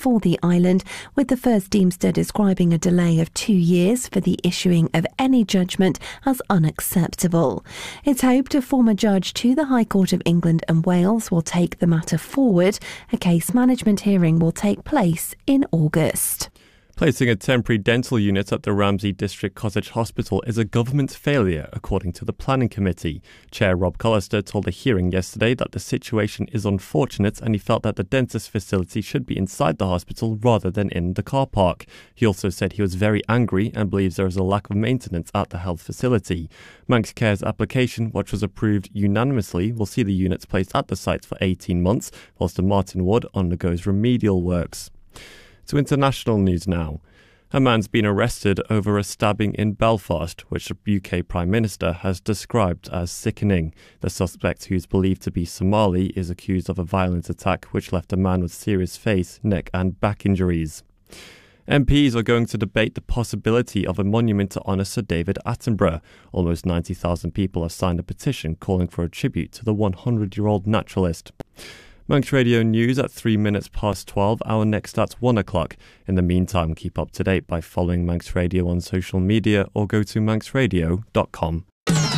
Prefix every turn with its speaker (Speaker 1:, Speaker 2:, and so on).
Speaker 1: for the island, with the First Deemster describing a delay of 2 years for the issuing of any judgment as unacceptable. It's hoped a former judge to the High Court of England and Wales will take the matter forward. A case management hearing will take place in August.
Speaker 2: Placing a temporary dental unit at the Ramsey District Cottage Hospital is a government failure, according to the Planning Committee. Chair Rob Collister told a hearing yesterday that the situation is unfortunate and he felt that the dentist facility should be inside the hospital rather than in the car park. He also said he was very angry and believes there is a lack of maintenance at the health facility. Manx Care's application, which was approved unanimously, will see the units placed at the site for 18 months, whilst the Martin Ward undergoes remedial works. To international news now. A man's been arrested over a stabbing in Belfast, which the UK Prime Minister has described as sickening. The suspect, who is believed to be Somali, is accused of a violent attack which left a man with serious face, neck and back injuries. MPs are going to debate the possibility of a monument to honour Sir David Attenborough. Almost 90,000 people have signed a petition calling for a tribute to the 100-year-old naturalist. Manx Radio News at 3 minutes past 12, our next at 1 o'clock. In the meantime, keep up to date by following Manx Radio on social media or go to manxradio.com.